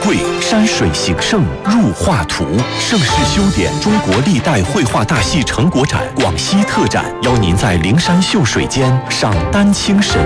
绘，山水形胜入画图。盛世修典中国历代绘画大戏成果展广西特展，邀您在灵山秀水间赏丹青神